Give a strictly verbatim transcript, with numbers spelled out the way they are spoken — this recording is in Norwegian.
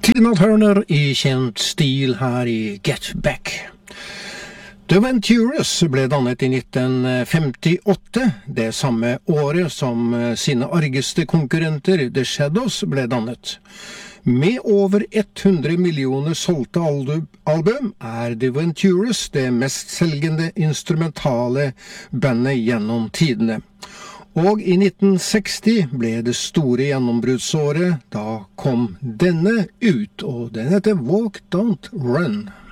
Tina Turner i kjent stil her i Get Back. The Venturas ble dannet i nitten femtiåtte, det samme året som sine argeste konkurrenter The Shadows ble dannet. Med over hundre millioner solgte album er The Venturas det mest selgende instrumentale bandet gjennom tidene. Og i nitten seksti ble det store gjennombruddsåret, da kom denne ut, og den heter Walk, Don't Run.